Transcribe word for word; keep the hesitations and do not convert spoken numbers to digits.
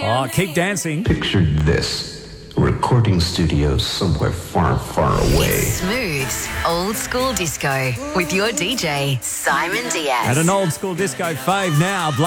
Oh, keep dancing. Picture this. Recording studios somewhere far, far away. Smooth, old school disco with your D J, Simon Diaz. At an old school disco fave now.